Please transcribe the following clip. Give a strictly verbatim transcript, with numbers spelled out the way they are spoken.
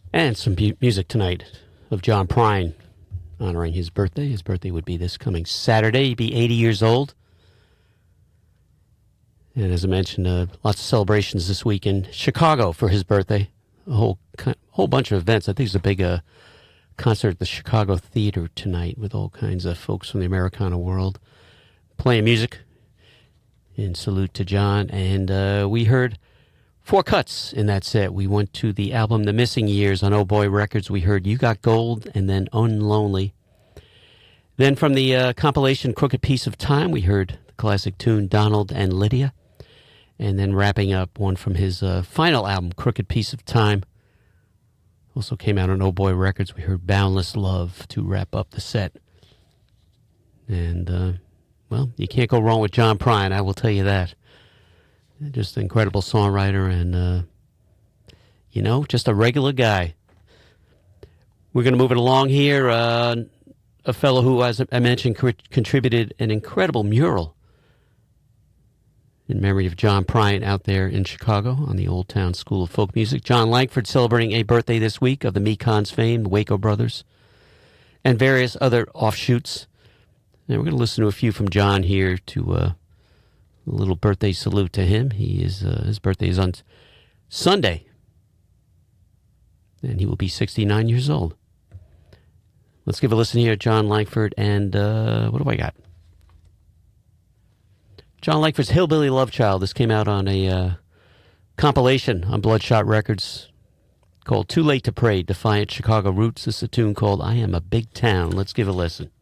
And some bu- music tonight of John Prine honoring his birthday. His birthday would be this coming Saturday. He'd be eighty years old. And as I mentioned, uh, lots of celebrations this week in Chicago for his birthday. A whole whole bunch of events. I think there's a big uh, concert at the Chicago Theater tonight with all kinds of folks from the Americana world playing music in salute to John. And uh, we heard four cuts in that set. We went to the album The Missing Years on Oh Boy Records. We heard You Got Gold and then Unlonely. Then from the uh, compilation Crooked Piece of Time, we heard the classic tune Donald and Lydia. And then wrapping up one from his uh, final album, Crooked Piece of Time. Also came out on Oh Boy Records. We heard Boundless Love to wrap up the set. And, uh, well, you can't go wrong with John Prine, I will tell you that. Just an incredible songwriter and, uh, you know, just a regular guy. We're going to move it along here. Uh, a fellow who, as I mentioned, co- contributed an incredible mural in memory of John Prine out there in Chicago on the Old Town School of Folk Music. John Langford celebrating a birthday this week of the Mekons fame, the Waco Brothers, and various other offshoots. And we're going to listen to a few from John here to uh, a little birthday salute to him. He is uh, his birthday is on Sunday, and he will be sixty-nine years old. Let's give a listen here, John Langford, and uh, what do I got? John Langford's Hillbilly Love Child. This came out on a uh, compilation on Bloodshot Records called Too Late to Pray, Defiant Chicago Roots. This is a tune called I Am a Big Town. Let's give a listen.